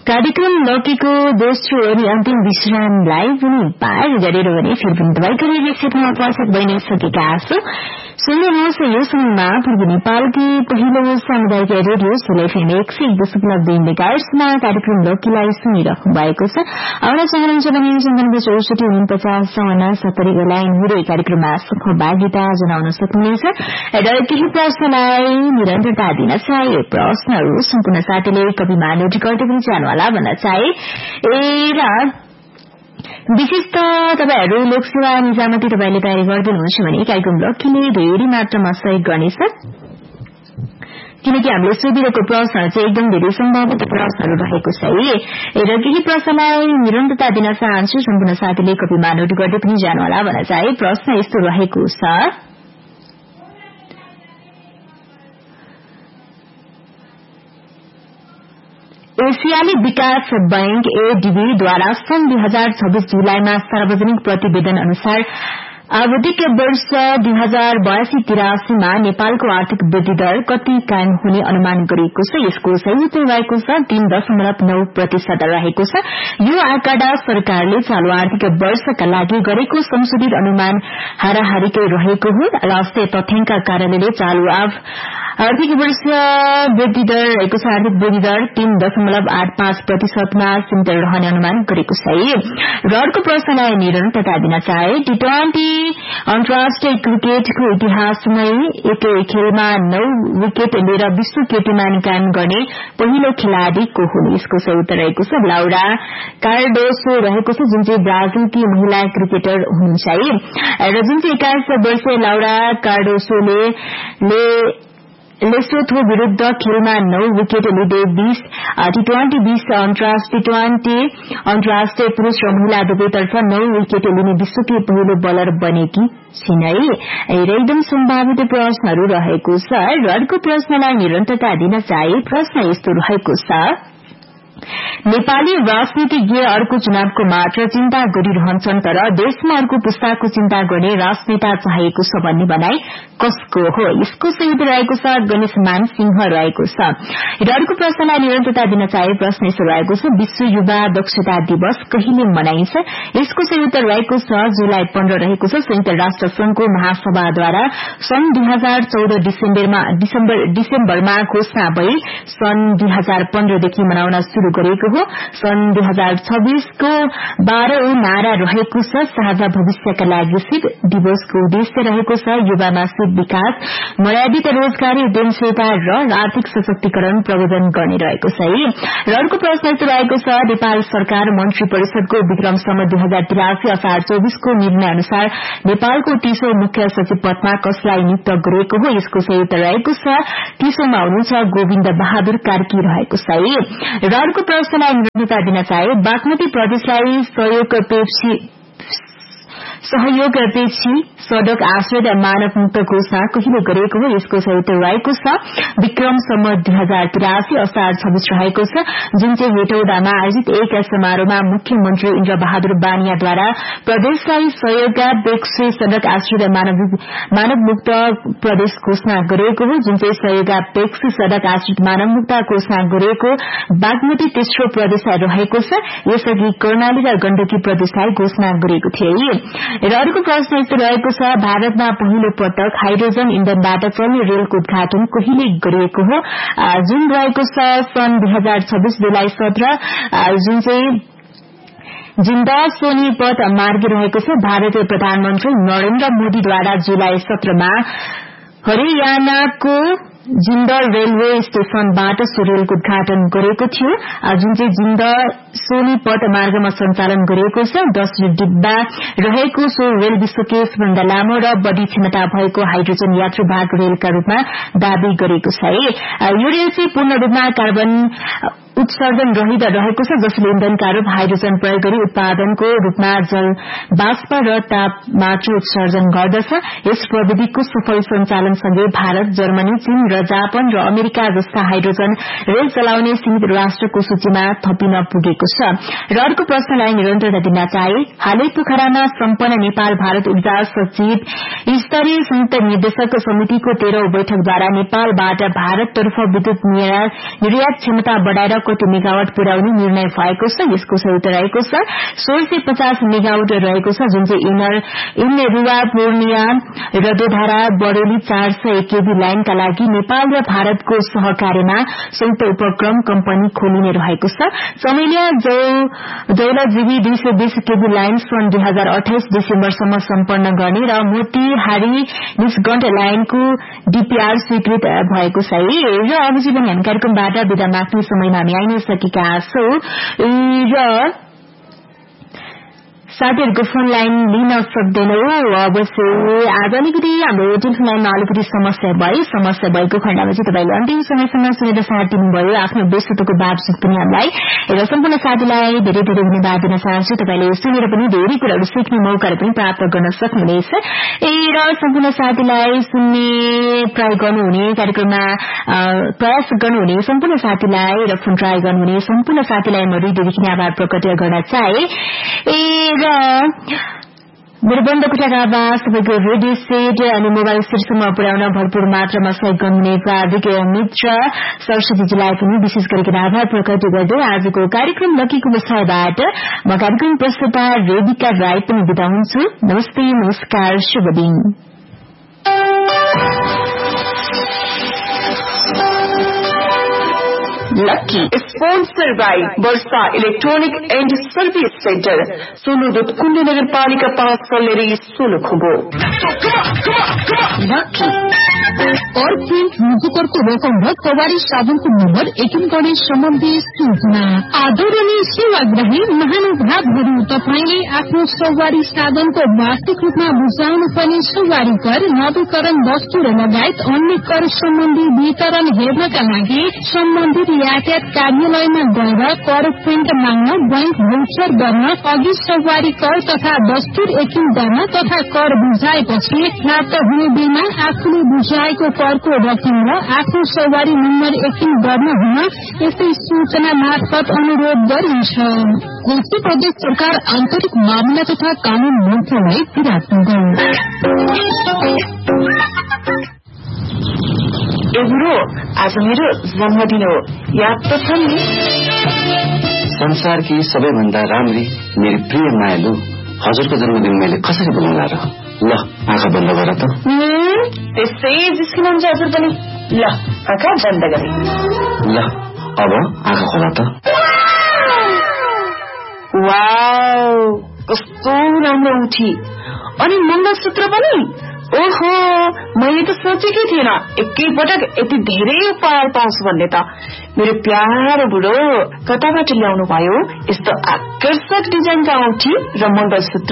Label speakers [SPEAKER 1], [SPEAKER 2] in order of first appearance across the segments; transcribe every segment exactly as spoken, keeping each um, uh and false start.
[SPEAKER 1] कार्यक्रम लौकीको दोस्रो अनि अन्तिम विश्रामलाई पनि पार गरेर भने फेरि पनि तपाईँको रेडियो क्षेत्रमा उपस्थित भइसकेका छौं। सुन्नुहोस् यो समयमा पूर्व नेपालकी पहिलो सामुदायिक रेडियो सोल एफएम एक सय दशमलव दुई मेगाहर्ट्जमा कार्यक्रम लौकीलाई सुनिरहनु भएको छ। आउन चाहनुहुन्छ भने सन्तानब्बे चौसठी उनपचास चौवन्न सत्तरीको लाइन हुँदै कार्यक्रममा सहभागिता जनाउन सक्नुहुनेछ र केही प्रश्नलाई निरन्तरता दिन चाहे प्रश्नहरू सम्पूर्ण साथीले कपिमा नोट गर्दै पनि जानुहोला भन्न चाहे। ए र विशेष त तपाईहरू लोकसेवा निजामती तपाईले तयारी गरिदिनुहुन्छ भने कार्यक्रम लक्कीले धेरै मात्रामा सहयोग गर्नेछ, किनकि हामीले सोधिरहेको प्रश्नहरू चाहिँ एकदम धेरै सम्भावित प्रश्नहरू रहेको छ र केही प्रश्नलाई निरन्तरता दिन चाहन्छु। सम्पूर्ण साथीले कपिमा नोट गर्दै पनि जानुहोला भन्न चाहे। प्रश्न यस्तो रहेको छ, एसियाली विकास बैंक एडीबीद्वारा सन् दुई हजार छब्बीस जुलाईमा सार्वजनिक प्रतिवेदन अनुसार आर्थिक वर्ष दुई हजार बयासी तिरासीमा नेपालको आर्थिक वृद्धि दर कति कायम हुने अनुमान गरिएको छ। यसको सही उत्तर रहेको छ तीन दशमलव नौ प्रतिशत रहेको छ। यो आँकडा सरकारले चालू आर्थिक वर्षका लागि गरेको संशोधित अनुमान हाराहारीकै रहेको हो। राष्ट्रिय तथ्याङ्क कार्यालयले चालू आर्थिक वर्ष वृद्धि दर रहेको छ आर्थिक वृद्धि दर तीन दशमलव आठ पाँच प्रतिशतमा सीमित रहने अनुमान गरेको छ। र अर्को प्रश्नलाई निरन्तरता दिन चाहे। टी ट्वेन्टी अन्तर्राष्ट्रिय क्रिकेटको इतिहासमै एकै खेलमा नौ विकेट लिएर विश्व कीर्तिमान कायम गर्ने पहिलो खेलाड़ी को हुन्? यसको सही उत्तर रहेको छ लाउरा कार्डोसो रहेको छ, जुन चाहिँ ब्राजिलकी महिला क्रिकेटर हुनुहुन्छ र जुन चाहिँ एक्काइस वर्षीय लाउरा कार्डोसोले ले लेसोथो विरूद्ध खेलमा नौ विकेट लिँदै बीस टी ट्वेन्टी बीस अन्तर्राष्ट्रिय ट्वेन्टी अन्तर्राष्ट्रिय पुरूष र महिला दुवैतर्फ नौ विकेट लिने विश्वकी पहिलो बलर बनेकी छिन् है। र एकदम सम्भावित प्रश्नहरू रहेको छ र अर्को प्रश्नलाई निरन्तरता दिन चाहे। प्रश्न यस्तो रहेको छ, नेपाली राजनीतिज्ञ अर्को चुनावको मात्र चिन्ता गरिरहन्छन् तर देशमा अर्को पुस्ताको चिन्ता गर्ने राजनेता चाहिएको छ भन्ने भनाई कसको हो? यसको सही उत्तर रहेको छ गणेशमान सिंह रहेको छ। र अर्को प्रश्नलाई निरन्तरता दिन चाहे। प्रश्न यस्तो रहेको छ, विश्व युवा दक्षता दिवस कहिले मनाइन्छ? यसको सही उत्तर रहेको छ जुलाई पन्ध्र रहेको छ। संयुक्त राष्ट्र संघको महासभाद्वारा सन् दुई हजार चौध डिसेम्बरमा डिसेम्बर डिसेम्बरमा घोषणा भई सन् दुई हजार पन्ध्रदेखि मनाउन शुरू गरेको हो। सन् दुई हजार छब्बीसको बाह्र औं नारा रहेको छ साझा भविष्यका लागि सिप। दिवसको उद्देश्य रहेको छ युवामा सिप विकास, मर्यादित रोजगारी, उद्यमशीलता र आर्थिक सशक्तिकरण प्रवर्धन गर्ने रहेको छ। र अर्को प्रश्न यस्तो रहेको छ, नेपाल सरकार मन्त्री परिषदको विक्रमसम्म दुई हजार तिरासी असार चौबीसको निर्णय अनुसार नेपालको तीसौं मुख्य सचिव पदमा कसलाई नियुक्त गरेको हो? यसको सही उत्तर रहेको छ तीसौंमा हुनुहुन्छ गोविन्द बहादुर कार्की रहेको छ। र अर्को प्रश्नलाई निरन्तरता दिन चाहे। बागमती प्रदेशलाई सहयोग पेप्सी सहयोग पेप्सी सड़क आश्रित मानव मुक्त घोषणा कहिले गरेको हो? यसको सही उत्तर रहेको छ विक्रमसम्म दुई हजार तिरासी असार छब्बीस रहेको छ, जुन चाहिँ हेटौडामा आयोजित एक समारोहमा मुख्यमन्त्री इन्द्र बहादुर बानियाद्वारा प्रदेशलाई सहयोग पेप्सी सड़क आश्रित मानव मुक्त प्रदेश घोषणा गरेको हो, जुन चाहिँ सहयोग पेप्सी सड़क आश्रित मानव मुक्त घोषणा गरेको बागमती तेस्रो प्रदेश रहेको छ। यसअघि कर्णाली र गण्डकी प्रदेशलाई घोषणा गरेको थियो। र अर्को प्रश्न यस्तो रहेको छ, भारतमा पहिलो पटक हाइड्रोजन इन्धनबाट चल्ने रेलको उद्घाटन कहिले गरिएको हो? जुन रहेको छ सन् दुई हजार छब्बीस जुलाई सत्र, जुन चाहिँ जिन्दा सोनीपत मार्ग रहेको छ। भारतीय प्रधानमन्त्री नरेन्द्र मोदीद्वारा जुलाई सत्रमा हरियाणाको जिन्दल रेलवे स्टेशनबाट सो रेलको उद्घाटन गरेको थियो, जुन चाहिँ जिन्द सोनीपत मार्गमा सञ्चालन गरिएको छ। दश डिब्बा रहेको सो रेल विश्वकै सबभन्दा लामो र बढ़ी क्षमता भएको हाइड्रोजन यात्रुवाहक रेलका रूपमा दावी गरेको छ। यो रेल चाहिँ पूर्ण रूपमा कार्बन उत्सर्जन रहित रहेको छ, जसले इन्धनका रूप हाइड्रोजन प्रयोग गरी उत्पादनको रूपमा जल वाष्प र ताप मात्र उत्सर्जन गर्दछ। यस प्रविधिको सफल सञ्चालनसँगै भारत, जर्मनी, चीन र जापान र अमेरिका जस्ता हाइड्रोजन रेल चलाउने सीमित राष्ट्रको सूचीमा थपिन पुगेको छ। र अर्को प्रश्नलाई निरन्तरता दिन चाहे। हालै पोखरामा सम्पन्न नेपाल भारत ऊर्जा सचिव स्तरीय संयुक्त निर्देशक समितिको तेह्रौं बैठकद्वारा नेपालबाट भारततर्फ विद्युत निर्यात क्षमता बढ़ाएर कति मेगावाट पुर्याउने निर्णय भएको छ। यसको सहित रहेको छ सोह्र सय पचास मेगावाट रहेको छ, जुन चाहिँ इनर इनले रुवा पूर्णिया रदोधारा बडोली चार सय केबी लाइनका लागि नेपाल र भारतको सहकार्यमा संयुक्त उपक्रम कम्पनी खोलिने रहेको छ। चमेलिया जौलजीवी दुई सय बीस केबी लाइन सन् दुई हजार अठाइस डिसेम्बरसम्म सम्पन्न गर्ने र मोतीहारी निजगण्ड लाइनको डीपीआर स्वीकृत भएको छ। र अब जीवन हेन कार्यक्रमबाट विदा माग्ने समयमा हामी आइन सकेका छौं र साथीहरूको फोन लाइन लिन सक्दैनौ। अवश्य आज अलिकति हाम्रो टेलिफोन लाइनमा अलिकति समस्या भयो। समस्या भएको खण्डमा चाहिँ तपाईँले अन्तिम समयसम्म सुनेर साथ दिनुभयो, आफ्नो व्यस्तताको बावजुद पनि हामीलाई। र सम्पूर्ण साथीलाई धेरै धेरै धन्यवाद दिन चाहन्छु। तपाईँले सुनेर पनि धेरै कुराहरू सिक्ने मौकाहरू पनि प्राप्त गर्न सक्नुहुनेछ। ए र सम्पूर्ण साथीलाई सुन्ने ट्राई गर्नुहुने, कार्यक्रममा प्रयास गर्नुहुने सम्पूर्ण साथीलाई र फोन ट्राई गर्नुहुने सम्पूर्ण साथीलाई म हृदयदेखि आभार प्रकट गर्न चाहे। ए र मेरो बन्द कोठाका आवाज तपाईँको रेडियो सेट अनि मोबाइल सेटसम्म पुर्याउन भरपूर मात्रामा सहयोग गर्नुहुने प्राविधिक मित्र सरस्वतीजीलाई पनि विशेष गरिकन आभार प्रकट गर्दै आजको कार्यक्रम लकीको विषयबाट म कार्यक्रम प्रस्तुता रेबिका राई पनि बिदा हुन्छु। नमस्ते, नमस्कार, शुभ दिन।
[SPEAKER 2] Lucky sponsor by Varsha electronic and service centre, सोलुदुत कुण्ड नगरपालिका पाँच सल्लेरी सोलुखुम्बु।
[SPEAKER 3] लकी और प्रिन्ट मुजुकरको रकम र सवारी साधनको नम्बर एकिन गर्ने सम्बन्धी सूचना। आदरणीय सेवाग्राही महानुभावहरू, तपाईँले आफ्नो सवारी साधनको वार्षिक रूपमा बुझाउनु पर्ने सवारी कर, नवीकरण वस्तु र लगायत अन्य कर सम्बन्धी वितरण हेर्नका लागि सम्बन्धित यातायात कार्यालयमा गएर कर प्रिन्ट माग्न, बैंक भौचर गर्न, अघि सवारी कर तथा दस्तुर एकिन गर्न तथा कर बुझाएपछि प्राप्त हुने बिलमा आफूले बुझाएको करको रकम र आफ्नो सवारी नम्बर एकिन गर्न हुन यस्तै सूचना मार्फत अनुरोध गरिन्छ। कोशी प्रदेश सरकार आन्तरिक मामला तथा कानून मन्त्रालय विराटनगर।
[SPEAKER 2] एगुरो आज मेरो जन्मदिन हो, याद त छ नि?
[SPEAKER 4] संसारकी सबैभन्दा राम्री मेरी प्रिय मायालु, हजुरको जन्मदिन मैले कसरी बोलाउला र? ल आँखा बन्द गर त।
[SPEAKER 2] त्यसै जिस्किनुहुन्छ हजुर पनि। ल आँखा बन्द गरे।
[SPEAKER 4] ल अब आँखा खोला त।
[SPEAKER 2] वाउ, कस्तो राम्रो उठी। अनि मङ्गलसूत्र पनि। ओहो, मैले त सोचेकै थिएन एकैपटक यति धेरै उपहार पाउँछु भन्ने त। मेरो प्यारो बुढो कताबाट ल्याउनु भयो यस्तो आकर्षक डिजाइनका औँठी र मङ्गलसूत्र?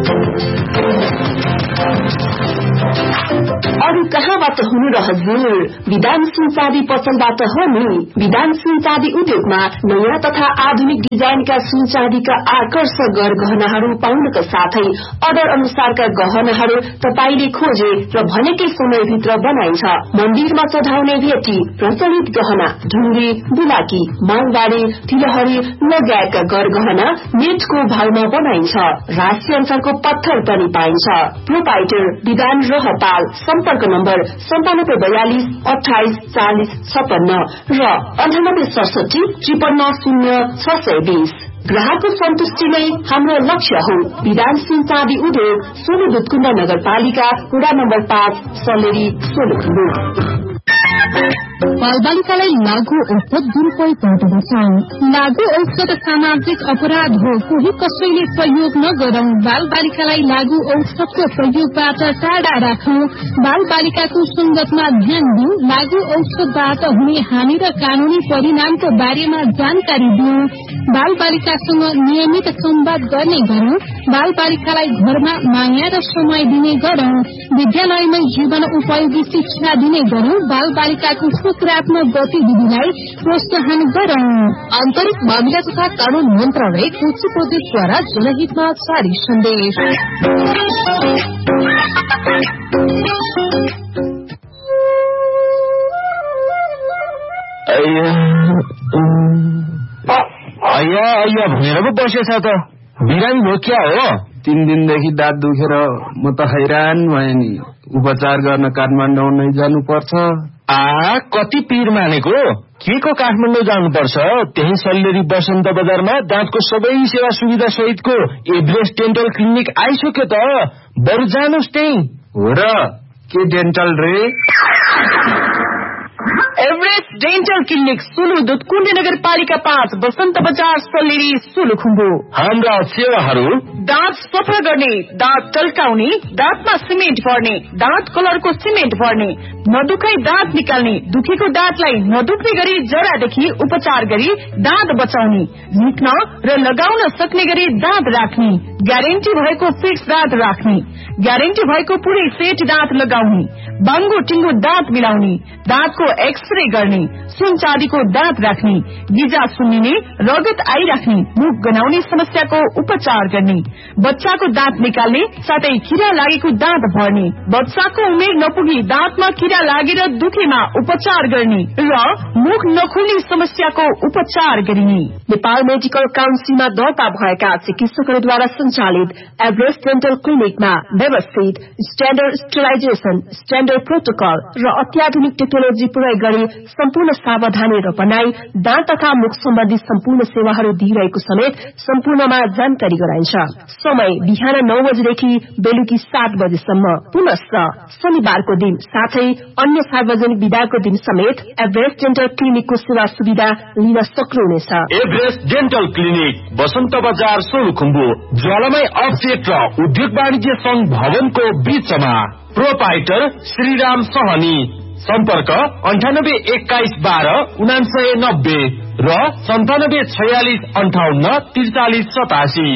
[SPEAKER 2] अरू कहाँबाट हुनु र हजुर? विधान सुन चाँदी पसलबाट हो नि। विधान सुन चाँदी उद्योगमा नयाँ तथा आधुनिक डिजाइनका सुन चाँदीका आकर्षक गहनाहरू पाउनका साथै अर्डर अनुसारका गहनाहरू तपाईँले खोजे र भनेकै समयभित्र बनाइन्छ। मन्दिरमा चढाउने भेटी, प्रचलित गहना, ढुङ्गी, बुलाकी, मालबारी, तिलहरी लगायतका गरगहना नेटको भावमा बनाइन्छ। राशि अनुसारको पत्थर पनि पाइन्छ। प्रोपाइटर विधान रहपाल, सम्पर्क नम्बर सन्तानब्बे बयालिस अठाइस चालिस छपन्न र अन्ठानब्बे सडसठी त्रिपन्न शून्य छ सय बीस। ग्राहकको सन्तुष्टि नै हाम्रो लक्ष्य हो। विधान सुन चाँदी उद्योग, सोलुदुतकुण्ड नगरपालिका, वडा नम्बर पाँच, सल्लेरी, सोलुखुम्बु।
[SPEAKER 3] बालबालिकालाई लागू औषध दुरुपयोग गर्दछ। लागू औषध सामाजिक अपराध हो, कोही कसैले प्रयोग नगरौं। बाल बालिकालाई लागू औषधको प्रयोगबाट टाढा राखौं। बाल बालिकाको संगतमा ध्यान दिउँ। लागू औषधबाट हुने हानि र कानूनी परिणामको बारेमा जानकारी दिउँ। बाल बालिकासँग नियमित संवाद गर्ने गरौं। बाल बालिकालाई घरमा माया र समय दिने गरौं। विद्यालयमै जीवन उपयोगी शिक्षा दिने गरौं। बाल बालिकाको सकारात्मक गतिविधिलाई प्रोत्साहन गरौं। आन्तरिक मामिला तथा कानून मन्त्रालय कोशी प्रदेशद्वारा जनहितमा जारी सन्देश।
[SPEAKER 5] अయ్या अయ్या भनेर पो बसेछ त। बिरामी भयो क्या हो?
[SPEAKER 6] तीन दिनदेखि दाँत दुखेर म त हैरान भएँ नि। उपचार गर्न काठमाडौँ नै जानुपर्छ।
[SPEAKER 5] आ कति पीर मानेको? के को काठमाडौँ जानुपर्छ? त्यही सल्लेरी बसन्त बजारमा दाँतको सबै सेवा सुविधा सहितको एभरेस्ट डेन्टल क्लिनिक आइसक्यो त। बरु जानुस् त्यही।
[SPEAKER 6] हो र, के डेन्टल रे?
[SPEAKER 7] Everest dental clinic Sulu Dudhkund नगरपालिका पाँच बसन्त बजार सल्लेरी सोलुखुम्बु।
[SPEAKER 5] हाम्रा सेवाहरू:
[SPEAKER 7] दाँत सफा गर्ने, दाँत टल्काउने, दाँतमा सिमेन्ट भर्ने, दाँत कलरको सिमेन्ट भर्ने, नदुखाई दाँत निकाल्ने, दुखेको दाँतलाई नदुख्ने गरी जरादेखि उपचार गरी दाँत बचाउने, निक्न र लगाउन सक्ने गरी दाँत राख्ने, ग्यारेन्टी भएको फिक्स दाँत राख्ने, ग्यारेन्टी भएको पुरै सेट दाँत लगाउने, बाङ्गो टिङ्गो दाँत मिलाउने, दाँतको एक्सरे गर्ने, सुन चाँदीको दाँत राख्ने, गिजा सुन्निने, रगत आइराख्ने, मुख गनाउने समस्याको उपचार गर्ने, बच्चाको दाँत निकाल्ने साथै किरा लागेको दाँत भर्ने, बच्चाको उमेर नपुगी दाँतमा किरा लागेर दुखेमा उपचार गर्ने र मुख नखुल्ने समस्याको उपचार गरिने।
[SPEAKER 2] नेपाल मेडिकल काउन्सिलमा दर्ता भएका चिकित्सकहरूद्वारा सञ्चालित एभरेस्ट डेन्टल क्लिनिकमा व्यवस्थित स्ट्याण्डर्ड स्टेरिलाइजेसन, स्ट्याण्डर्ड प्रोटोकल र अत्याधुनिक टेक्नोलोजी प्रयोग गरी सम्पूर्ण सावधानी र बनाई दाँत तथा मुख सम्बन्धी सम्पूर्ण सेवाहरू दिइरहेको समेत सम्पूर्णमा जानकारी गराइन्छ। समय बिहान नौ बजेदेखि बेलुकी सात बजेसम्म। पुनश्च शनिबारको दिन साथै अन्य सार्वजनिक विदाको दिन समेत एभरेस्ट डेन्टल क्लिनिकको सेवा सुविधा लिन सक्नुहुनेछ।
[SPEAKER 5] एभरेस्ट डेन्टल क्लिनिक बसन्त बजार सोलुखुम्बु, ज्वालामाई अपडेट र उद्योग वाणिज्य संघ भवनको बीचमा। प्रोपाइटर श्रीराम सहनी। सम्पर्क अन्ठानब्बे एक्काइस बाह्र उनासय नब्बे र सन्तानब्बे छयालिस अन्ठाउन्न त्रिचालिस सतासी।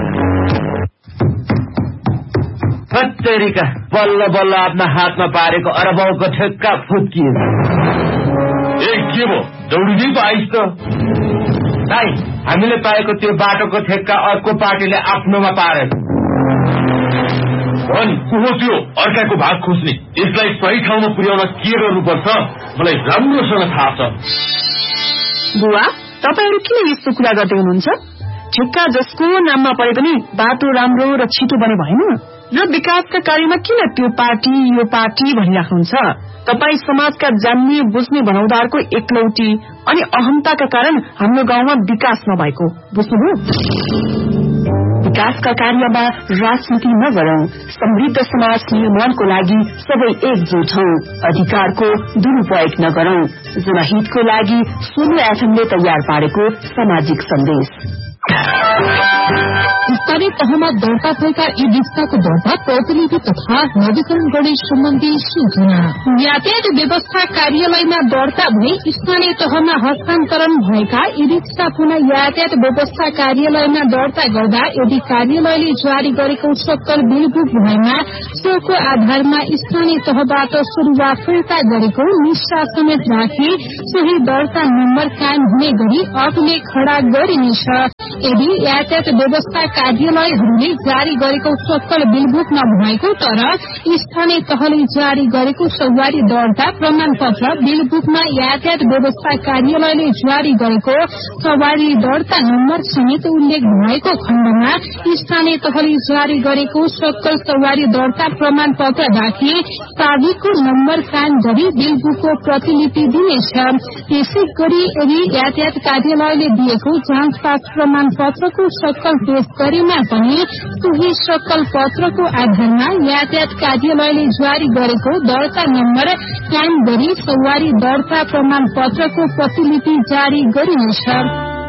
[SPEAKER 8] कत्तेरिका बल्ल बल्ल आफ्ना हातमा पारेको अरबौको ठेक्का फुत्किएछ।
[SPEAKER 5] ए के भो, दौडिँदै पो आइस त।
[SPEAKER 8] दाइ, हामीले पाएको त्यो बाटोको ठेक्का अर्को पार्टीले आफ्नोमा पारेको।
[SPEAKER 5] भन् को हो त्यो अर्काको भाग खोज्ने? यसलाई सही ठाउँमा पुर्याउन के गर्नुपर्छ मलाई राम्रोसँग थाहा छ।
[SPEAKER 7] बुवा, तपाईहरु किन यस्तो कुरा गर्दै हुनुहुन्छ? ठेक्का जसको नाममा परे पनि बाटो राम्रो र छिटो बने भएन र विकासका कार्यमा किन त्यो पार्टी यो पार्टी भनिराख्नुहुन्छ? तपाई समाजका जान्ने बुझ्ने भनाउँदारको एकलौटी अनि अहमताका कारण हाम्रो गाउँमा विकास नभएको बुझ्नुभयो?
[SPEAKER 2] विकासका कार्यमा राजनीति नगरौं, समृद्ध समाज निर्माणको लागि सबै एकजुट हौं, अधिकारको दुरूपयोग नगरौं। जनहितको लागि सोनु एफएमले तयार पारेको सामाजिक सन्देश।
[SPEAKER 3] स्थानीय तहमा दर्ता भएका ई रिक्साको दर्ता प्रतिलिपि तथा नवीकरण गर्ने सम्बन्धी सूचना। यातायात व्यवस्था कार्यालयमा दर्ता भई स्थानीय तहमा हस्तान्तरण भएका ई रिक्सा पुनः यातायात व्यवस्था कार्यालयमा दर्ता गर्दा यदि कार्यालयले जारी गरेको सक्कल बिलबुक भएमा सोको आधारमा स्थानीय तहबाट सुरुवा फिर्ता गरेको निष्ठा समेत राखी सोही दर्ता नम्बर कायम हुने गरी अभिलेख खडा गरिनेछ। यदि यातायात व्यवस्था कार्यालयहरूले जारी गरेको सक्कल बिलबुक नभएको तर स्थानीय तहले जारी गरेको सवारी दर्ता प्रमाण पत्र बिलबुकमा यातायात व्यवस्था कार्यालयले जारी गरेको सवारी दर्ता नम्बर समेत उल्लेख भएको खण्डमा स्थानीय तहले जारी गरेको सक्कल सवारी दर्ता प्रमाण पत्र राखी चाबीको नम्बर कायम गरी बिलबुकको प्रतिलिपि दिनेछ। त्यसै गरी यदि यातायात कार्यालयले दिएको जाँच पास प्रमाण पत्रको सक्कल पेश गरेमा पनि सोही सक्कल पत्रको आधारमा यातायात कार्यालयले जारी गरेको दर्ता नम्बर कायम गरी सवारी दर्ता प्रमाण पत्रको प्रतिलिपि जारी गरिनेछ।